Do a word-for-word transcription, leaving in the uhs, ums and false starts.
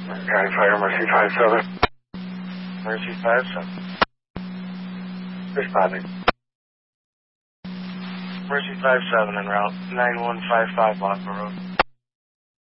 County Fire, Mercy five seven. Mercy five seven. Responding. Mercy five seven en route, nine one five five Lockwood Road.